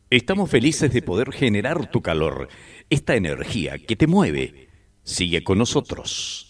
Estamos felices de poder generar tu calor, esta energía que te mueve. Sigue con nosotros.